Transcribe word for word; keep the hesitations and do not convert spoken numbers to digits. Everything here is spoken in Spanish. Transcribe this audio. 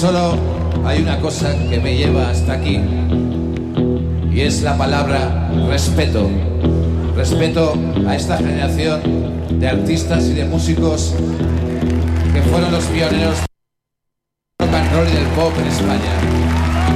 solo hay una cosa que me lleva hasta aquí y es la palabra respeto. Respeto a esta generación de artistas y de músicos que fueron los pioneros del rock and roll y del pop en España.